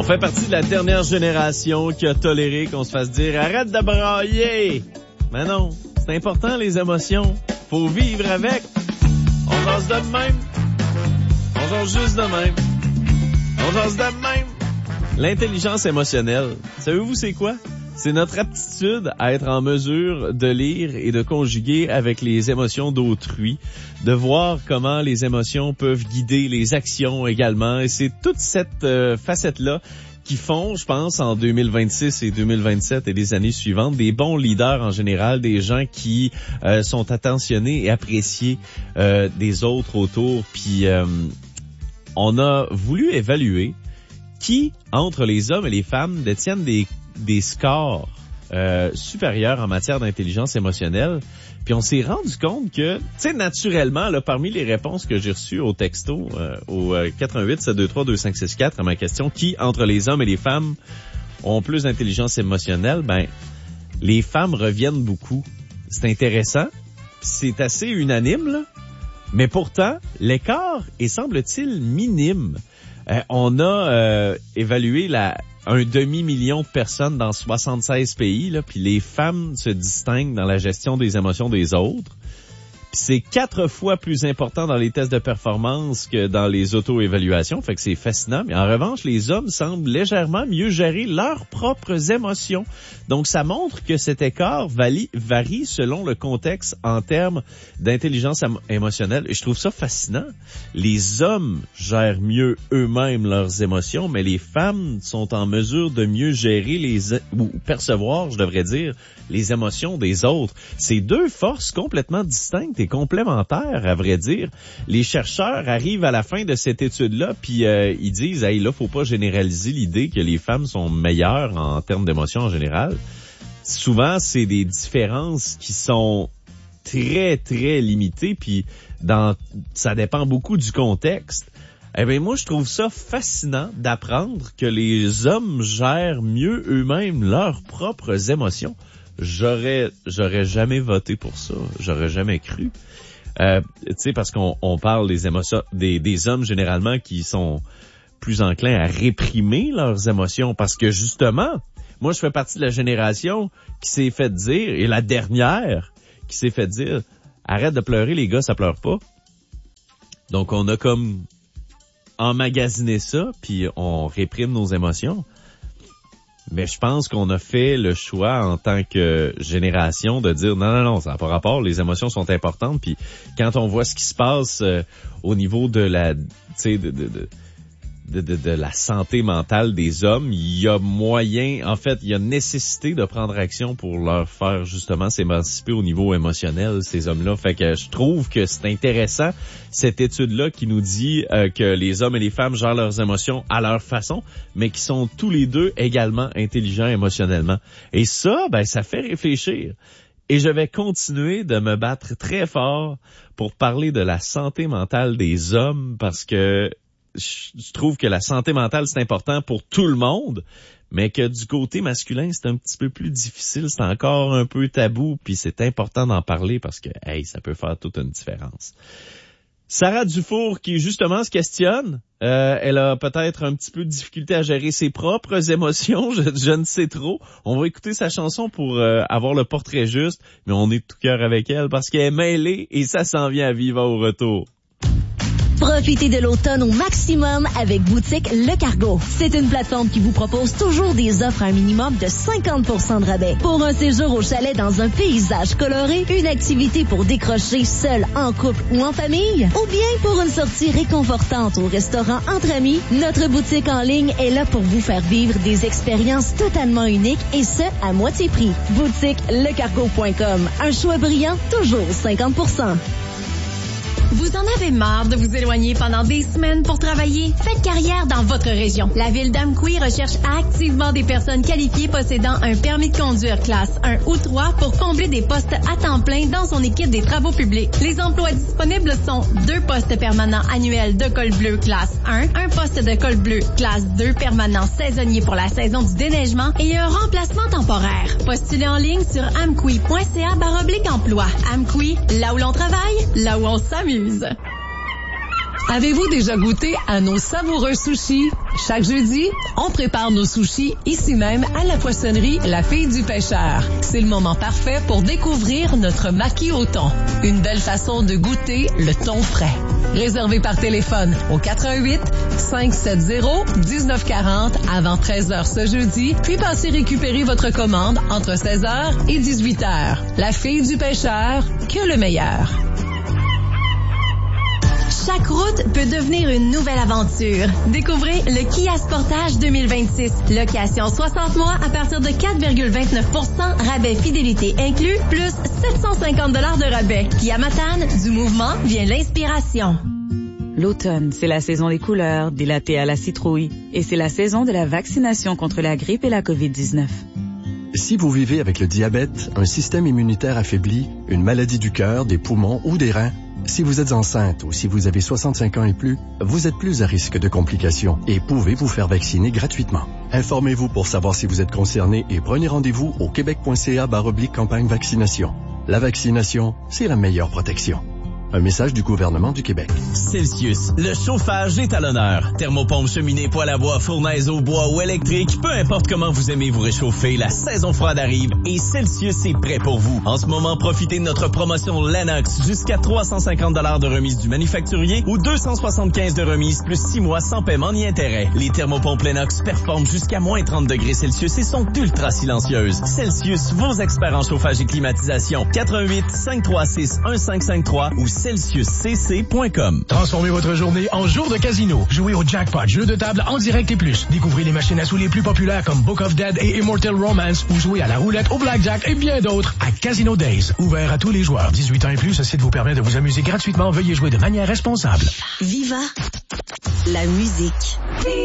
On fait partie de la dernière génération qui a toléré qu'on se fasse dire « Arrête de brailler! » Mais non, c'est important les émotions. Faut vivre avec. On jase de même. On jase juste de même. On jase de même. L'intelligence émotionnelle, savez-vous c'est quoi? C'est notre aptitude à être en mesure de lire et de conjuguer avec les émotions d'autrui, de voir comment les émotions peuvent guider les actions également. Et c'est toute cette facette-là qui font, je pense, en 2026 et 2027 et les années suivantes, des bons leaders en général, des gens qui sont attentionnés et appréciés des autres autour. Puis on a voulu évaluer qui, entre les hommes et les femmes, détiennent des scores supérieurs en matière d'intelligence émotionnelle. Puis on s'est rendu compte que, tu sais, naturellement, là, parmi les réponses que j'ai reçues au texto, au 88-723-2564, à ma question, qui, entre les hommes et les femmes, ont plus d'intelligence émotionnelle, ben, les femmes reviennent beaucoup. C'est intéressant. C'est assez unanime, là. Mais pourtant, l'écart est, semble-t-il, minime. On a évalué un demi-million de personnes dans 76 pays, là, puis les femmes se distinguent dans la gestion des émotions des autres. Puis c'est 4 fois plus important dans les tests de performance que dans les auto-évaluations, fait que c'est fascinant. Mais en revanche, les hommes semblent légèrement mieux gérer leurs propres émotions. Donc ça montre que cet écart varie selon le contexte en termes d'intelligence émotionnelle. Et je trouve ça fascinant. Les hommes gèrent mieux eux-mêmes leurs émotions, mais les femmes sont en mesure de mieux gérer ou percevoir, je devrais dire, les émotions des autres. C'est deux forces complètement distinctes et complémentaires, à vrai dire. Les chercheurs arrivent à la fin de cette étude-là, puis ils disent, hey, là, faut pas généraliser l'idée que les femmes sont meilleures en termes d'émotions en général. Souvent, c'est des différences qui sont très, très limitées, puis ça dépend beaucoup du contexte. Eh bien, moi, je trouve ça fascinant d'apprendre que les hommes gèrent mieux eux-mêmes leurs propres émotions. J'aurais jamais voté pour ça. J'aurais jamais cru. Tu sais, parce qu'on parle des émotions, des hommes généralement qui sont plus enclins à réprimer leurs émotions parce que justement, moi, je fais partie de la génération qui s'est fait dire, et la dernière qui s'est fait dire, arrête de pleurer les gars, ça pleure pas. Donc, on a comme emmagasiné ça, puis on réprime nos émotions. Mais je pense qu'on a fait le choix en tant que génération de dire non, ça n'a pas rapport, les émotions sont importantes. Puis quand on voit ce qui se passe au niveau de la, tu sais, de la santé mentale des hommes, il y a moyen, en fait, il y a nécessité de prendre action pour leur faire justement s'émanciper au niveau émotionnel, ces hommes-là. Fait que je trouve que c'est intéressant, cette étude-là qui nous dit que les hommes et les femmes gèrent leurs émotions à leur façon, mais qui sont tous les deux également intelligents émotionnellement. Et ça, ben, ça fait réfléchir. Et je vais continuer de me battre très fort pour parler de la santé mentale des hommes parce que je trouve que la santé mentale, c'est important pour tout le monde, mais que du côté masculin, c'est un petit peu plus difficile, c'est encore un peu tabou, puis c'est important d'en parler parce que, hey, ça peut faire toute une différence. Sarah Dufour, qui justement se questionne, elle a peut-être un petit peu de difficulté à gérer ses propres émotions, je ne sais trop. On va écouter sa chanson pour avoir le portrait juste, mais on est de tout cœur avec elle parce qu'elle est mêlée et ça s'en vient à Viva au retour. Profitez de l'automne au maximum avec Boutique Le Cargo. C'est une plateforme qui vous propose toujours des offres à un minimum de 50% de rabais. Pour un séjour au chalet dans un paysage coloré, une activité pour décrocher seul, en couple ou en famille, ou bien pour une sortie réconfortante au restaurant entre amis, notre boutique en ligne est là pour vous faire vivre des expériences totalement uniques et ce, à moitié prix. BoutiqueLeCargo.com. Un choix brillant, toujours 50%. Vous en avez marre de vous éloigner pendant des semaines pour travailler? Faites carrière dans votre région. La ville d'Amqui recherche activement des personnes qualifiées possédant un permis de conduire classe 1 ou 3 pour combler des postes à temps plein dans son équipe des travaux publics. Les emplois disponibles sont 2 postes permanents annuels de col bleu classe 1, un poste de col bleu classe 2 permanent saisonnier pour la saison du déneigement et un remplacement temporaire. Postulez en ligne sur amqui.ca/emploi. Amqui, là où l'on travaille, là où on s'amuse. Avez-vous déjà goûté à nos savoureux sushis? Chaque jeudi, on prépare nos sushis ici même à la poissonnerie La Fille du Pêcheur. C'est le moment parfait pour découvrir notre maki au thon. Une belle façon de goûter le thon frais. Réservé par téléphone au 88-570-1940 avant 13h ce jeudi, puis passez récupérer votre commande entre 16h et 18h. La Fille du Pêcheur, que le meilleur. Chaque route peut devenir une nouvelle aventure. Découvrez le Kia Sportage 2026. Location 60 mois à partir de 4,29%, rabais fidélité inclus, plus 750 $ de rabais. Kia Matane, du mouvement vient l'inspiration. L'automne, c'est la saison des couleurs, des lattés à la citrouille. Et c'est la saison de la vaccination contre la grippe et la COVID-19. Si vous vivez avec le diabète, un système immunitaire affaibli, une maladie du cœur, des poumons ou des reins, si vous êtes enceinte ou si vous avez 65 ans et plus, vous êtes plus à risque de complications et pouvez vous faire vacciner gratuitement. Informez-vous pour savoir si vous êtes concerné et prenez rendez-vous au québec.ca/campagne vaccination. La vaccination, c'est la meilleure protection. Un message du gouvernement du Québec. Celsius, le chauffage est à l'honneur. Thermopompe, cheminée, poêle à bois, fournaise au bois ou électrique, peu importe comment vous aimez vous réchauffer, la saison froide arrive et Celsius est prêt pour vous. En ce moment, profitez de notre promotion Lennox, jusqu'à 350 $ de remise du manufacturier ou 275 de remise plus 6 mois sans paiement ni intérêt. Les thermopompes Lennox performent jusqu'à moins 30 degrés Celsius et sont ultra silencieuses. Celsius, vos experts en chauffage et climatisation. 88-536-1553 ou CelsiusCC.com. Transformez votre journée en jour de casino. Jouez au jackpot, jeux de table en direct et plus. Découvrez les machines à sous les plus populaires comme Book of Dead et Immortal Romance ou jouez à la roulette, au blackjack et bien d'autres à Casino Days. Ouvert à tous les joueurs. 18 ans et plus, ce site vous permet de vous amuser gratuitement. Veuillez jouer de manière responsable. Viva la musique.